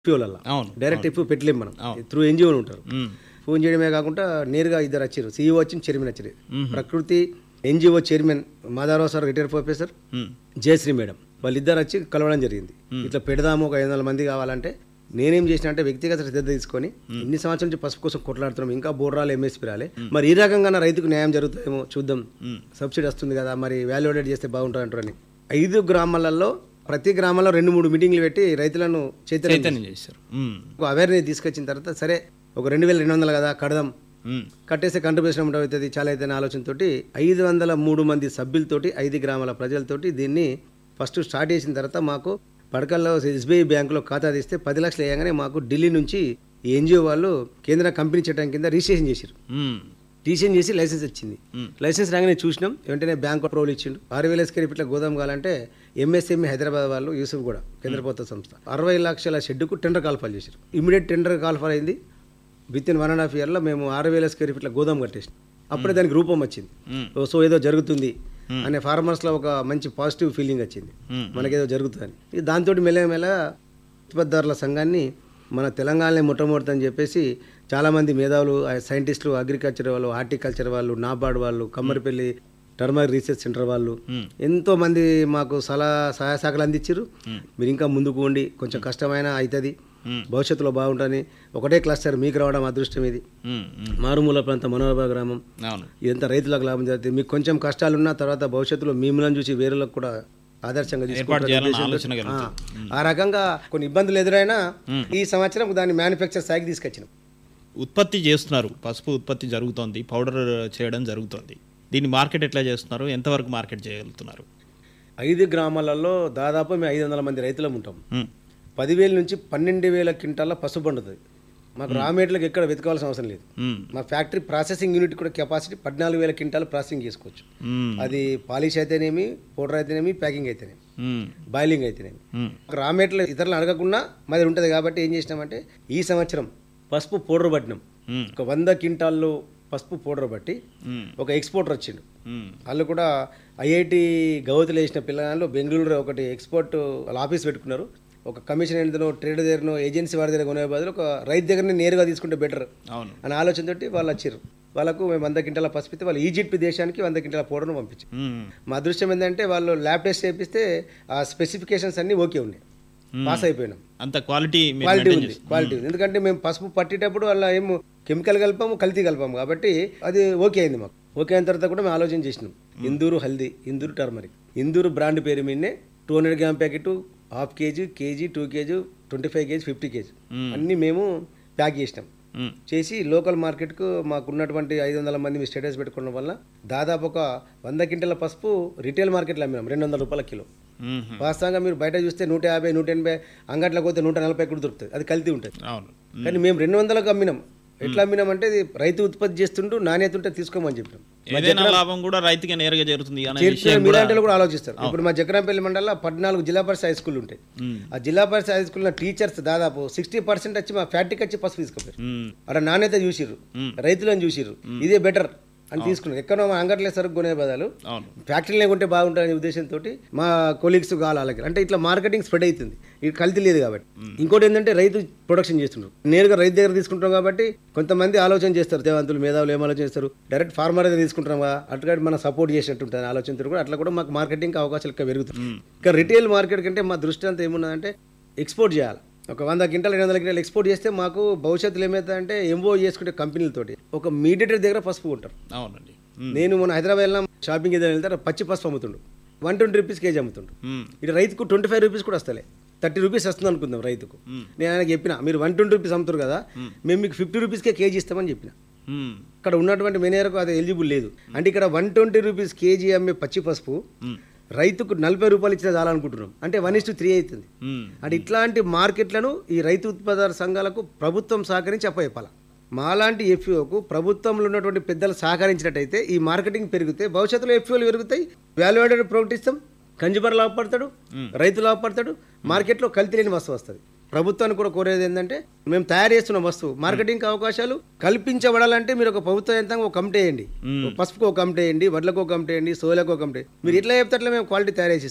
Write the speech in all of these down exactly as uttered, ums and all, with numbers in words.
ఎఫ్పిఓలల్లో direct FPO పెట్టలేము మనం, through ఎన్జిఓలు ఉంటారు. ఫోన్ చేయడమే కాకుండా నేరుగా ఇద్దరు వచ్చారు, సీఈఓ వచ్చి చైర్మన్ వచ్చారు. ప్రకృతి NGO chairman Madhavarao sir, retired professor, Jayashree madam, వాళ్ళిద్దరు వచ్చి కలవడం జరిగింది. ఇట్లా పెడదాము, ఒక ఐదు వందల మంది కావాలంటే నేనేం చేసిన అంటే వ్యక్తిగత శ్రద్ధ తీసుకొని ఇన్ని సంవత్సరాల నుంచి పసుపు కోసం కొట్లాడుతున్నాం, ఇంకా బోర్రాలు ఎంఎస్పీ రాలే, మరి ఈ రకంగా రైతుకు న్యాయం జరుగుతుందేమో చూద్దాం, సబ్సిడీ వస్తుంది కదా, మరి వాల్యుయేటెడ్ చేస్తే బాగుంటుంది అంటారని ఐదు గ్రామాలలో ప్రతి గ్రామంలో రెండు మూడు మీటింగ్లు పెట్టి రైతులను చైతన్యం చేశారు. అవేర్నెస్ తీసుకొచ్చిన తర్వాత సరే ఒక రెండు వేల రెండు వందలు కదా కడదాం, కట్టేస్తే కంట్రిబ్యూషన్ అమౌంట్ అవుతుంది చాలా అయితే ఆలోచనతో ఐదు వందల మూడు మంది సభ్యులతోటి ఐదు గ్రామాల ప్రజలతోటి దీన్ని ఫస్ట్ స్టార్ట్ చేసిన తర్వాత మాకు పడకల్లో ఎస్బీఐ బ్యాంకులో ఖాతా తీస్తే పది లక్షలు వేయగానే మాకు ఢిల్లీ నుంచి ఎన్జిఓ వాళ్ళు కేంద్ర కంపెనీ చట్టం కింద రిజిస్ట్రేషన్ చేశారు. రిజిస్ట్రేషన్ చేసి లైసెన్స్ వచ్చింది. లైసెన్స్ రాగానే చూసినాం, వెంటనే బ్యాంకు అప్రూవల్ ఇచ్చిండు. ఆరు వేల స్క్వేర్ ఫీట్ల గోదాం కావాలంటే ఎంఎస్ఎంఈ హైదరాబాద్ వాళ్ళు యూసుఫ్ కూడా కేంద్ర ప్రభుత్వ సంస్థ అరవై లక్షల షెడ్డుకు టెండర్ కాల్ఫాల్ చేశారు. ఇమీడియట్ టెండర్ కాల్ఫాల్ అయింది. With in one and half ఇయర్లో మేము ఆరు వేల స్క్వేర్ ఫీట్ల గోదాం కట్టేసాం. అప్పుడే దానికి రూపం వచ్చింది, సో ఏదో జరుగుతుంది అనే ఫార్మర్స్లో ఒక మంచి పాజిటివ్ ఫీలింగ్ వచ్చింది, మనకేదో జరుగుతుందని. దాంతో మెల్లమెల్ల ఉత్పత్తిదారుల సంఘాన్ని మన తెలంగాణలో మొట్టమొదటి అని చెప్పేసి చాలామంది మేధావులు, సైంటిస్టులు, అగ్రికల్చర్ వాళ్ళు, హార్టికల్చర్ వాళ్ళు, నాబార్డ్ వాళ్ళు, కమ్మరిపల్లి టర్మరిక్ రీసెర్చ్ సెంటర్ వాళ్ళు ఎంతో మంది మాకు సలహా సహాయ సహకారాలు అందించారు. మీరు ఇంకా ముందుకు ఉండి కొంచెం కష్టమైన అవుతుంది, భవిష్యత్తులో బాగుంటుంది. ఒకటే క్లస్టర్ మీకు రావడం అదృష్టం. ఇది మారుమూల ప్రాంతం మనోహర గ్రామం, ఇదంతా రైతులకు లాభం జరుగుతుంది. మీకు కొంచెం కష్టాలున్న తర్వాత భవిష్యత్తులో మిమ్మల్ని చూసి వేరేలకు కూడా ఆదర్శంగా తీసుకుంటారు. ఆ రకంగా కొన్ని ఇబ్బందులు ఎదురైనా ఈ సంవత్సరం దాన్ని మ్యానుఫ్యాక్చర్ స్థాయికి తీసుకొచ్చినాం. ఉత్పత్తి చేస్తున్నారు, పసుపు ఉత్పత్తి జరుగుతోంది, పౌడర్ చేయడం జరుగుతుంది. దీన్ని మార్కెట్ ఎట్లా చేస్తున్నారు, ఎంతవరకు మార్కెట్ చేయగలుగుతున్నారు? ఐదు గ్రామాలలో దాదాపు మేము ఐదు వందల మంది రైతులం ఉంటాం. పదివేల నుంచి పన్నెండు వేల క్వింటాల పసుపు పండుతుంది. మాకు రా మెటీరియల్కి ఎక్కడ వెతకాల్సిన అవసరం లేదు. మా ఫ్యాక్టరీ ప్రాసెసింగ్ యూనిట్ కూడా కెపాసిటీ పద్నాలుగు వేల క్వింటాలు ప్రాసెసింగ్ చేసుకోవచ్చు. అది పాలిష్ అయితేనేమి, పౌడర్ అయితేనేమి, ప్యాకింగ్ అయితేనేమి, బాయిలింగ్ అయితేనేమి. రా మెటీరియల్ ఇతరులు అడగకుండా మాది ఉంటుంది కాబట్టి ఏం చేసినామంటే ఈ సంవత్సరం పసుపు పౌడర్ పట్టినాం. ఒక వంద క్వింటాల్లో పసుపు పౌడర్ బట్టి ఒక ఎక్స్పోర్టర్ వచ్చిండు. వాళ్ళు కూడా ఐఐటి గౌతులు వేసిన పిల్లలు బెంగళూరులో ఒకటి ఎక్స్పోర్ట్ వాళ్ళ ఆఫీస్ పెట్టుకున్నారు. ఒక కమిషన్ ఏంటో ట్రేడ్ దగ్గరనో ఏజెన్సీ వారి దగ్గర కొనే బదులు ఒక రైతు దగ్గరనే నేరుగా తీసుకుంటే బెటర్ అని ఆలోచనతోటి వాళ్ళు వచ్చారు. వాళ్ళకు మేము వంద క్వింటాల పసుపితే వాళ్ళు ఈజిప్ట్ దేశానికి వంద క్వింటాల పౌడర్ను పంపించాం. మా అదృష్టం ఏంటంటే వాళ్ళు ల్యాబ్ టెస్ట్ చేపిస్తే ఆ స్పెసిఫికేషన్స్ అన్నీ ఓకే ఉన్నాయి, పాస్ అయిపోయినాం. అంత క్వాలిటీ క్వాలిటీ ఉంది క్వాలిటీ ఉంది ఎందుకంటే మేము పసుపు పట్టేటప్పుడు వాళ్ళ ఏమో కెమికల్ కలిపాము, కల్తీ కలిపాము కాబట్టి అది ఓకే అయింది మాకు. ఓకే అయిన తర్వాత కూడా మేము ఆలోచన చేసినాం. ఇందూరు హల్దీ, ఇందూరు టర్మరిక్, ఇందూరు బ్రాండ్ పేరు మీదనే two hundred gram packet, half KG, KG, two KG, twenty five KG, fifty KG అన్నీ మేము ప్యాక్ చేసినాం. చేసి లోకల్ మార్కెట్కు మాకున్నటువంటి ఐదు వందల మంది మీ స్టేటస్ పెట్టుకోవడం వల్ల దాదాపు ఒక వంద క్వింటాల పసుపు రిటైల్ మార్కెట్లో అమ్మినాం రెండు వందల రూపాయల కిలో. వాస్తవంగా మీరు బయట చూస్తే నూట యాభై నూట ఎనభై అంగట్లోకి పోతే నూట నలభై కూడా దొరుకుతుంది, అది కల్తీ ఉంటుంది. కానీ మేము రెండు వందలకు అమ్మినాం. ఎట్లా అమ్మినామంటే రైతు ఉత్పత్తి చేస్తుంటూ నాణ్యత ఉంటే తీసుకోమని చెప్పినాం. లాభం కూడా రైతుకి నేరుగా జరుగుతుంది. మీలాంటి కూడా ఆలోచిస్తారు. ఇప్పుడు మా జక్రంపల్లి మండలంలో పద్నాలుగు జిల్లా పరిషత్ హై స్కూల్ ఉంటాయి. ఆ జిల్లా పరిషత్ హై స్కూల్ టీచర్స్ దాదాపు సిక్స్టీ పర్సెంట్ వచ్చి మా ఫ్యాక్టరీకి వచ్చి పసుపు తీసుకుపోయారు. అక్కడ నాణ్యత చూసిర్రు, రైతులను చూసిర్రు, ఇదే బెటర్ అని తీసుకున్నారు. ఎక్కడో మా అంగట్లే సరుకు కొనే బదులు ఫ్యాక్టరీలో కొంటే బాగుంటుందనే ఉద్దేశంతో మా కొలీగ్స్ కావాలి అంటే ఇట్లా మార్కెటింగ్ స్ప్రెడ్ అవుతుంది. ఇది కల్తీ లేదు కాబట్టి. ఇంకోటి ఏంటంటే రైతు ప్రొడక్షన్ చేస్తున్నారు, నేరుగా రైతు దగ్గర తీసుకుంటాం కాబట్టి కొంతమంది ఆలోచన చేస్తారు, దేవంతులు మేధావులు ఏం ఆలోచన చేస్తారు, డైరెక్ట్ ఫార్మర్ దగ్గర తీసుకుంటాం కదా అట్లా మనం సపోర్ట్ చేసినట్టు ఉంటుంది ఆలోచనతో కూడా. అట్లా కూడా మాకు మార్కెటింగ్ అవకాశాలు ఇంకా పెరుగుతుంది. ఇంకా రిటైల్ మార్కెట్ కంటే మా దృష్టి అంతా ఏమున్నదంటే ఎక్స్పోర్ట్ చేయాలి. ఒక వంద క్వింటాలు రెండు వందల క్వింటాలు ఎక్స్పోర్ట్ చేస్తే మాకు భవిష్యత్తులో ఏమవుతుందంటే ఎంఓ చేసుకుంటే కంపెనీలతోటి ఒక మీడియేటర్ దగ్గర పసుపు ఉంటారు. అవునండి. నేను మన హైదరాబాద్ వెళ్ళిన షాపింగ్ ఏదైనా వెళ్తారు, పచ్చి పసుపు అమ్ముతుండు, వన్ ట్వంటీ రూపీస్ కేజీ అమ్ముతుండు. ఇటు రైతుకు ట్వంటీ ఫైవ్ రూపీస్ కూడా వస్తలే, థర్టీ రూపీస్ వస్తుంది అనుకుందాం రైతుకు. నేను ఆయనకి చెప్పిన మీరు వన్ ట్వంటీ రూపీస్ అమ్ముతారు కదా, మేము మీకు ఫిఫ్టీ రూపీస్కే కేజీ ఇస్తామని చెప్పిన. ఇక్కడ ఉన్నటువంటి మేనేజర్కు అది ఎలిజిబుల్ లేదు. అంటే ఇక్కడ వన్ ట్వంటీ రూపీస్ కేజీ అమ్మే పచ్చి పసుపు రైతుకు నలభై రూపాయలు ఇచ్చినా చాలనుకుంటున్నాం. అంటే వన్ ఇస్ టు త్రీ అవుతుంది. అంటే ఇట్లాంటి మార్కెట్లను ఈ రైతు ఉత్పత్తిదారు సంఘాలకు ప్రభుత్వం సహకరించి అప్పచెప్పాలి. మాలాంటి ఎఫ్పిఓకు ప్రభుత్వంలో ఉన్నటువంటి పెద్దలు సహకరించినట్టయితే ఈ మార్కెటింగ్ పెరిగితే భవిష్యత్తులో ఎఫ్పిఓలు పెరుగుతాయి, వాల్యూ యాడెడ్ ప్రొడక్ట్ ఇస్తాం, కన్జ్యూమర్ లాభపడతాడు, రైతు లాభపడతాడు, మార్కెట్లో కల్తీ లేని వస్తువు వస్తుంది. ప్రభుత్వాన్ని కూడా కోరేది ఏంటంటే మేము తయారు చేస్తున్న వస్తువు మార్కెటింగ్ అవకాశాలు కల్పించబడాలంటే మీరు ఒక ప్రభుత్వ యంత్రాంగం ఒక కమిటీ వేయండి, పసుపుకు ఒక కమిటీ వేయండి, వడ్లకు ఒక కమిటీ వేయండి, సోలకు ఒక కమిటీ. మీరు ఎట్లా చెప్తే అట్లా మేము క్వాలిటీ తయారు చేసి ఇస్తాం.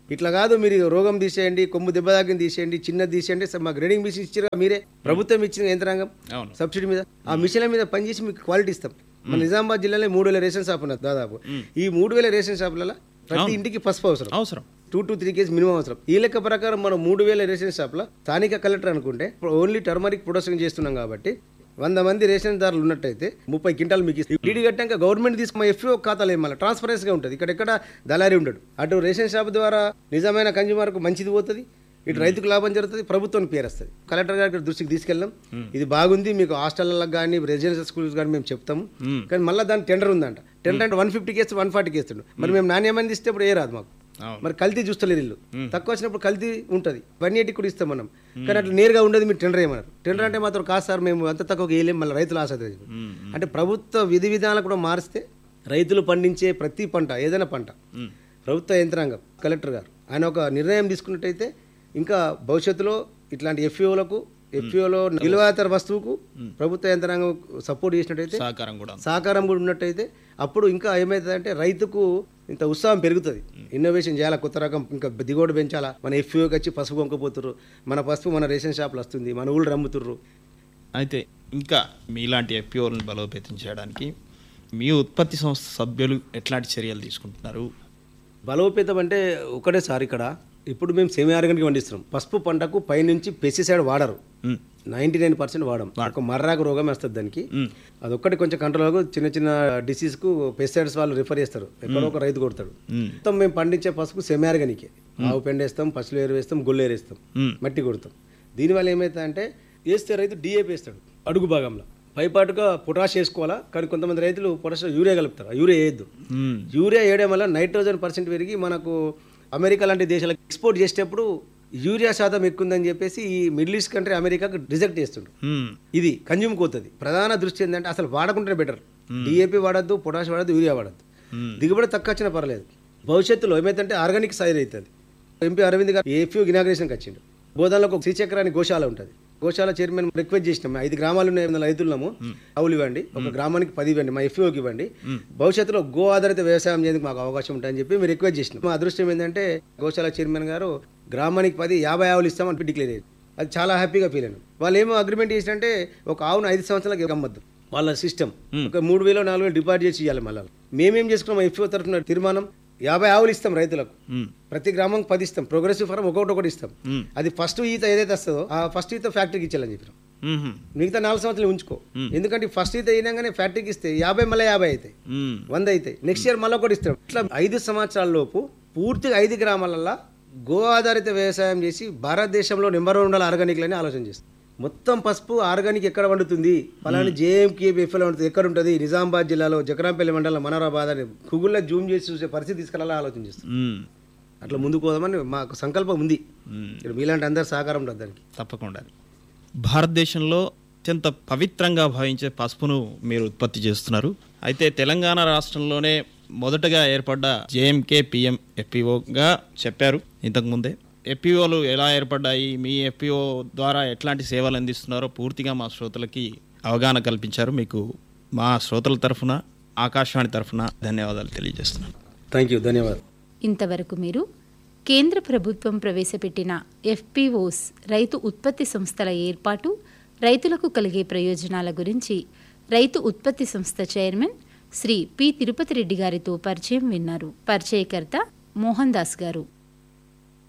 ఇట్లా కాదు మీరు రోగం తీసేయండి, కొమ్ము దెబ్బ తాకిని తీసేయండి, చిన్నది తీసేయండి, మా గ్రేడింగ్ మిషన్ ఇచ్చారు మీరే, ప్రభుత్వం ఇచ్చిన యంత్రాంగం సబ్సిడీ మీద ఆ మిషన్ల మీద పనిచేసి మీకు క్వాలిటీ ఇస్తాం. మన నిజామాబాద్ జిల్లాలో మూడు వేల రేషన్ షాప్ ఉన్నది దాదాపు. ఈ మూడు వేల రేషన్ షాపులలో ప్రతి ఇంటికి పసుపు అవసరం అవసరం two to three KG minimum అవసరం. ఈ లెక్క ప్రకారం మనం మూడు వేల రేషన్ షాప్లో స్థానిక కలెక్టర్ అనుకుంటే ఓన్లీ టర్మరిక్ ప్రొడక్షన్ చేస్తున్నాం కాబట్టి వంద మంది రేషన్ దారులు ఉన్నట్టయితే ముప్పై క్వింటాలు మీకు డీడీ కట్టాక గవర్నమెంట్ తీసుకున్న ఎఫ్ఓ ఖాతాలు ఏమన్నా ట్రాన్స్పరెన్స్గా ఉంటుంది. ఇక్కడ ఎక్కడ దళారీ ఉండడు. అటు రేషన్ షాప్ ద్వారా నిజమైన కన్జ్యూమర్కు మంచిది పోతుంది, ఇటు రైతుకు లాభం జరుగుతుంది, ప్రభుత్వానికి పేరు వస్తుంది. కలెక్టర్ గారి దృష్టికి తీసుకెళ్ళాం, ఇది బాగుంది, మీకు హాస్టళ్ళకి కానీ రెసిడెన్షియల్ స్కూల్స్ కానీ మేము చెప్తాము, కానీ మళ్ళీ దాని టెండర్ ఉందంట. టెండర్ అంటే వన్ ఫిఫ్టీకి వేస్తే వన్ ఫార్టీకి వేస్తాడు. మరి మేము నాణ్యమని ఇస్తే ఇప్పుడు ఏ రాదు మాకు. మరి కల్తీ చూస్తలేదు ఇల్లు, తక్కువ వచ్చినప్పుడు కల్తీ ఉంటుంది, వన్ ఎయిటీకి కూడా ఇస్తాం మనం. కానీ అట్లా నేరుగా ఉండదు. మీరు టెండర్ ఏమన్నారు, టెండర్ అంటే మాత్రం కాదు సార్ మేము అంత తక్కువ వేయలేం, మళ్ళీ రైతులు ఆసక్తి. అంటే ప్రభుత్వ విధి విధానాలు కూడా మారిస్తే రైతులు పండించే ప్రతి పంట ఏదైనా పంట ప్రభుత్వ యంత్రాంగం కలెక్టర్ గారు ఆయన ఒక నిర్ణయం తీసుకున్నట్టయితే ఇంకా భవిష్యత్తులో ఇట్లాంటి ఎఫ్ఈఓలకు ఎఫ్ఈఓలో నిల్వాతర వస్తువుకు ప్రభుత్వ యంత్రాంగం సపోర్ట్ చేసినట్టయితే సహకారం కూడా సహకారం కూడా ఉన్నట్టయితే అప్పుడు ఇంకా ఏమవుతుందంటే రైతుకు ఇంత ఉత్సాహం పెరుగుతుంది. ఇన్నోవేషన్ చేయాలా, కొత్త రకం ఇంకా దిగుబడి పెంచాలా. మన ఎఫ్ఈఓకి వచ్చి పసుపు కొనుక్కపోతుర్రు, మన పసుపు మన రేషన్ షాప్లో వస్తుంది, మన ఊళ్ళు రమ్ముతుర్రు. అయితే ఇంకా మీలాంటి ఎఫ్ఈఓలను బలోపేతం చేయడానికి మీ ఉత్పత్తి సంస్థ సభ్యులు ఎట్లాంటి చర్యలు తీసుకుంటున్నారు? బలోపేతం అంటే ఒకటే సార్, ఇక్కడ ఇప్పుడు మేము సెమీ ఆర్గానిక్ పండిస్తున్నాం. పసుపు పంటకు పైనుంచి పెస్టిసైడ్ వాడరు, నైన్టీ నైన్ పర్సెంట్ వాడడం. ఒక మర్రాకు రోగం వస్తుంది దానికి, అదొక్కటి కొంచెం కంట్రోల్. చిన్న చిన్న డిసీజ్ కు పెస్టిసైడ్స్ వాళ్ళు రిఫర్ చేస్తారు, ఎక్కడో ఒక రైతు కొడతాడు. మొత్తం మేము పండించే పసుపు సెమీ ఆర్గానిక్. ఆవు పెండ వేస్తాం, పసులు ఏరు వేస్తాం, గొల్లు ఏరు వేస్తాం, మట్టి కొడతాం. దీనివల్ల ఏమైతే అంటే వేస్తే రైతు డిఏపి వేస్తాడు అడుగు భాగంలో, పైపాటుగా పొటాష్ వేసుకోవాలా. కానీ కొంతమంది రైతులు పొటాష్ యూరియా కలుపుతారు, యూరియా వేయద్దు. యూరియా వేయడం వల్ల నైట్రోజన్ పర్సెంట్ పెరిగి మనకు అమెరికా లాంటి దేశాలకు ఎక్స్పోర్ట్ చేసేటప్పుడు యూరియా శాతం ఎక్కువ ఉందని చెప్పేసి ఈ మిడిల్ ఈస్ట్ కంట్రీ అమెరికాకు రిజెక్ట్ చేస్తుండ్రు. ఇది కన్జ్యూమ్ కోతుంది. ప్రధాన దృష్టి ఏంటంటే అసలు వాడకుంటేనే బెటర్. DAP వాడద్దు, potash వాడద్దు, urea వాడద్దు. దిగుబడి తక్కువ వచ్చినా పర్లేదు. భవిష్యత్తులో ఏమైతే ఆర్గానిక్ సాయిల్ అవుతుంది. ఎంపీ అరవింద్ గారు ఏఫ్యూ ఇనాగ్రేషన్కి వచ్చిండు. బోధనలో ఒక శ్రీచక్రాన్ని గోశాల ఉంటుంది. గోశాల చైర్మన్ రిక్వెస్ట్ చేసినాం, ఐదు గ్రామాలు ఉన్నాయి, రైతులము ఆవులు ఇవ్వండి, ఒక గ్రామానికి పది ఇవ్వండి, మా ఎఫ్ఓకి ఇవ్వండి, భవిష్యత్తులో గో ఆధారిత వ్యవసాయం చేయడానికి మాకు అవకాశం ఉంటాయని చెప్పి మేము రిక్వెస్ట్ చేసినాం. మా అదృష్టం ఏంటంటే గోశాల చైర్మన్ గారు గ్రామానికి పది యాభై ఆవులు ఇస్తామని డిక్లేర్ అయ్యారు. అది చాలా హ్యాపీగా ఫీల్ అయినాం. వాళ్ళు ఏమో అగ్రిమెంట్ చేసినంటే ఒక ఆవును ఐదు సంవత్సరాలకి అమ్మద్దు, వాళ్ళ సిస్టమ్. ఒక మూడు వేలు నాలుగు వేలు డిపాజిట్ చేసి ఇవ్వాలి. మళ్ళీ మేమేం చేసుకున్నాం, ఎఫ్ఓ తరఫున తీర్మానం యాభై ఆవులు ఇస్తాం రైతులకు, ప్రతి గ్రామం పది ఇస్తాం, ప్రోగ్రెసివ్ ఫారం ఒకటి ఒకటి ఇస్తాం. అది ఫస్ట్ ఈత ఏదైతే వస్తుందో ఆ ఫస్ట్ ఈత ఫ్యాక్టరీకి ఇచ్చాలని చెప్పినాం. మిగతా నాలుగు సంవత్సరాలు ఉంచుకో, ఎందుకంటే ఫస్ట్ ఈత అయినాగానే ఫ్యాక్టరీకి ఇస్తే యాభై మళ్ళీ యాభై అవుతాయి, వంద అవుతాయి. నెక్స్ట్ ఇయర్ మళ్ళీ ఒకటి ఇస్తాం. ఇట్లా ఐదు సంవత్సరాల లోపు పూర్తిగా ఐదు గ్రామాలలో గో ఆధారిత వ్యవసాయం చేసి భారతదేశంలో నెంబర్ వన్ ఉండాలి ఆర్గానిక్లని ఆలోచన చేస్తాం. మొత్తం పసుపు ఆర్గానిక్ ఎక్కడ వండుతుంది, పలానా జేఎంకే ఎఫ్ఎల్ వండుతుంది, ఎక్కడ ఉంటుంది, నిజామాబాద్ జిల్లాలో జకరాంపల్లి మండలం మనోరాబాద్ అని గూగుల్లో జూమ్ చేసి చూసే పరిస్థితి తీసుకెళ్ళాలని ఆలోచన చేస్తాం. అట్లా ముందుకు పోదామని మాకు సంకల్పం ఉంది. మీలాంటి అందరు సహకారం ఉంటుంది దానికి తప్పకుండా. భారతదేశంలో అత్యంత పవిత్రంగా భావించే పసుపును మీరు ఉత్పత్తి చేస్తున్నారు. అయితే తెలంగాణ రాష్ట్రంలోనే మొదటగా ఏర్పడ్డ జేఎంకే పిఎం ఎఫ్పిఓగా చెప్పారు ఇంతకుముందే. ఎఫ్పిఓలు ఎలా ఏర్పడ్డాయి, మీ ఎఫ్పిఓ ద్వారా ఎట్లాంటి సేవలు అందిస్తున్నారో పూర్తిగా మా శ్రోతలకి అవగాహన కల్పించారు. మీకు మా శ్రోతల తరఫున, ఆకాశవాణి తరఫున ధన్యవాదాలు తెలియజేస్తున్నాను. థ్యాంక్ యూ, ధన్యవాదాలు. ఇంతవరకు మీరు కేంద్ర ప్రభుత్వం ప్రవేశపెట్టిన ఎఫ్పిఓస్ రైతు ఉత్పత్తి సంస్థల ఏర్పాటు, రైతులకు కలిగే ప్రయోజనాల గురించి రైతు ఉత్పత్తి సంస్థ చైర్మన్ శ్రీ పి తిరుపతి రెడ్డి గారితో పరిచయం విన్నారు. పరిచయకర్త మోహన్ దాస్ గారు.